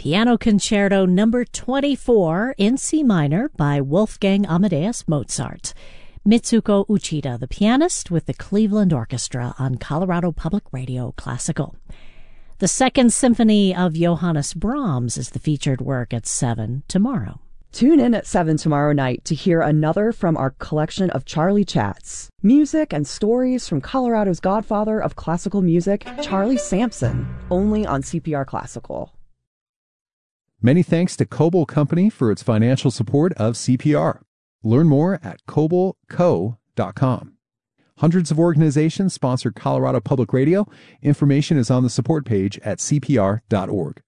Piano Concerto Number 24 in C minor by Wolfgang Amadeus Mozart. Mitsuko Uchida, the pianist, with the Cleveland Orchestra on Colorado Public Radio Classical. The Second Symphony of Johannes Brahms is the featured work at 7 tomorrow. Tune in at 7 tomorrow night to hear another from our collection of Charlie Chats. Music and stories from Colorado's godfather of classical music, Charlie Sampson, only on CPR Classical. Many thanks to Coble Company for its financial support of CPR. Learn more at cobleco.com. Hundreds of organizations sponsor Colorado Public Radio. Information is on the support page at cpr.org.